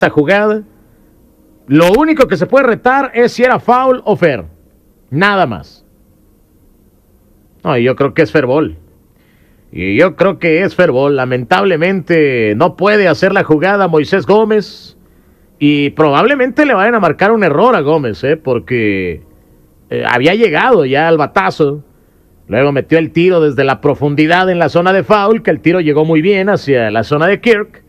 esta jugada. Lo único que se puede retar es si era foul o fair. Nada más. No, yo creo que es fair ball. Y yo creo que es fair ball. Lamentablemente no puede hacer la jugada Moisés Gómez. Y probablemente le vayan a marcar un error a Gómez, porque había llegado ya al batazo. Luego metió el tiro desde la profundidad en la zona de foul, que el tiro llegó muy bien hacia la zona de Kirk.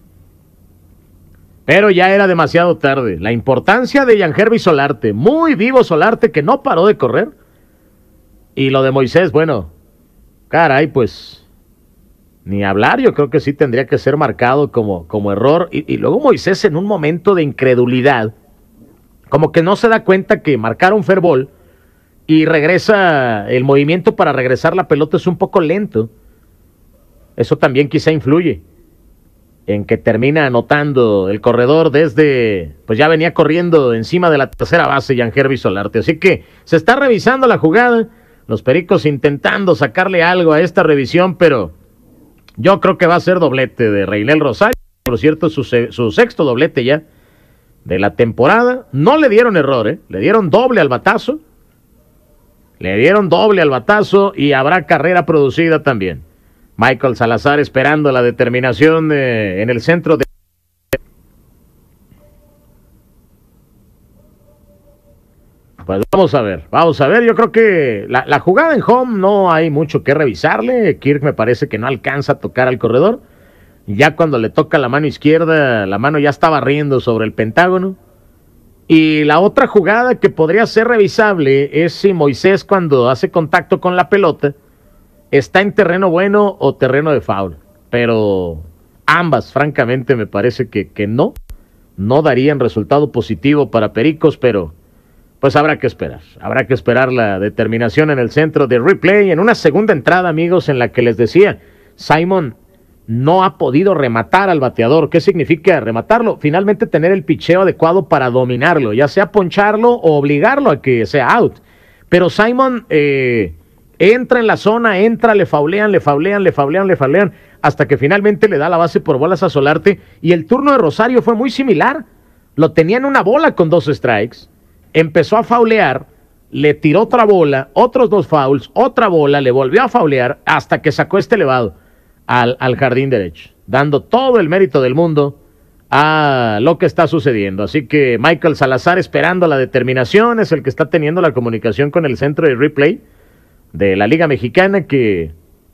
Pero ya era demasiado tarde. La importancia de Yangervis Solarte, muy vivo Solarte, que no paró de correr. Y lo de Moisés, bueno, caray, pues ni hablar. Yo creo que sí tendría que ser marcado como error. Y luego Moisés, en un momento de incredulidad, como que no se da cuenta que marcaron fair ball y regresa, el movimiento para regresar la pelota es un poco lento. Eso también quizá influye en que termina anotando el corredor desde, pues ya venía corriendo encima de la tercera base Yangervis Solarte. Así que se está revisando la jugada, los Pericos intentando sacarle algo a esta revisión, pero yo creo que va a ser doblete de Reynel Rosario. Por cierto, su sexto doblete ya de la temporada. No le dieron error, le dieron doble al batazo. Le dieron doble al batazo y habrá carrera producida también. Michael Salazar esperando la determinación en el centro de... Pues vamos a ver, yo creo que la jugada en home no hay mucho que revisarle. Kirk me parece que no alcanza a tocar al corredor. Ya cuando le toca la mano izquierda, la mano ya está barriendo sobre el pentágono. Y la otra jugada que podría ser revisable es si Moisés, cuando hace contacto con la pelota, está en terreno bueno o terreno de foul. Pero ambas, francamente, me parece que no darían resultado positivo para Pericos, pero pues habrá que esperar la determinación en el centro de replay, en una segunda entrada, amigos, en la que les decía, Simon no ha podido rematar al bateador. ¿Qué significa rematarlo? Finalmente tener el picheo adecuado para dominarlo, ya sea poncharlo o obligarlo a que sea out. Pero Simon entra en la zona, le faulean, hasta que finalmente le da la base por bolas a Solarte, y el turno de Rosario fue muy similar. Lo tenía en una bola con 2 strikes, empezó a faulear, le tiró otra bola, otros 2 fouls, otra bola, le volvió a faulear, hasta que sacó elevado al jardín derecho, dando todo el mérito del mundo a lo que está sucediendo. Así que Michael Salazar, esperando la determinación, es el que está teniendo la comunicación con el centro de replay de la Liga Mexicana, que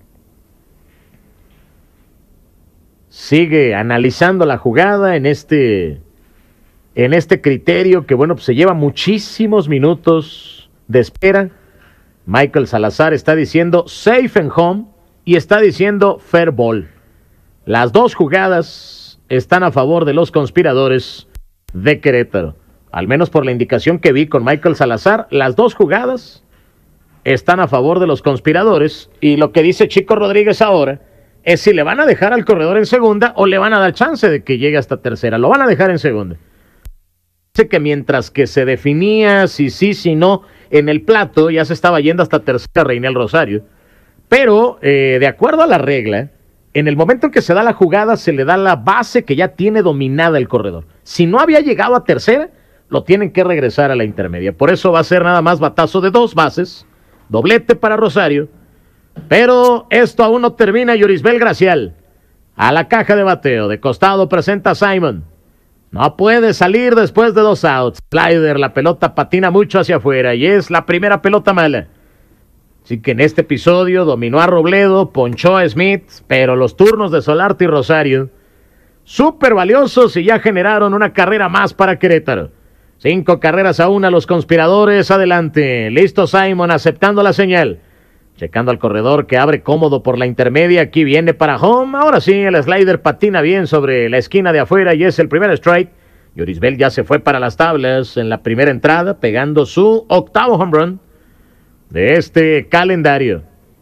sigue analizando la jugada en este criterio que, bueno, pues se lleva muchísimos minutos de espera. Michael Salazar está diciendo safe and home y está diciendo fair ball. Las dos jugadas están a favor de los conspiradores de Querétaro. Al menos por la indicación que vi con Michael Salazar, las dos jugadas están a favor de los conspiradores, y lo que dice Chico Rodríguez ahora es si le van a dejar al corredor en segunda o le van a dar chance de que llegue hasta tercera. Lo van a dejar en segunda. Dice que mientras que se definía si sí, si no, en el plato ya se estaba yendo hasta tercera Reynel Rosario. Pero, de acuerdo a la regla, en el momento en que se da la jugada, se le da la base que ya tiene dominada el corredor. Si no había llegado a tercera, lo tienen que regresar a la intermedia. Por eso va a ser nada más batazo de 2 bases, doblete para Rosario. Pero esto aún no termina. Yorisbel Gracial a la caja de bateo. De costado presenta a Simon. No puede salir después de 2 outs. Slider, la pelota patina mucho hacia afuera y es la primera pelota mala. Así que en este episodio dominó a Robledo, ponchó a Smith, pero los turnos de Solarte y Rosario, súper valiosos, y ya generaron una carrera más para Querétaro. 5 carreras a 1 los conspiradores. Adelante, listo Simon, aceptando la señal, checando al corredor que abre cómodo por la intermedia. Aquí viene para home. Ahora sí, el slider patina bien sobre la esquina de afuera y es el primer strike. Yorisbel ya se fue para las tablas en la primera entrada, pegando su 8º home run de este calendario.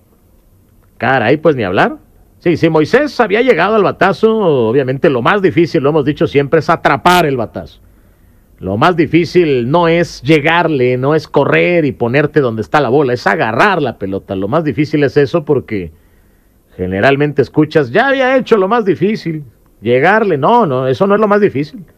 Caray, pues ni hablar. Sí, Moisés había llegado al batazo. Obviamente lo más difícil, lo hemos dicho siempre, es atrapar el batazo. Lo más difícil no es llegarle, no es correr y ponerte donde está la bola, es agarrar la pelota. Lo más difícil es eso, porque generalmente escuchas, ya había hecho lo más difícil, llegarle. No, eso no es lo más difícil.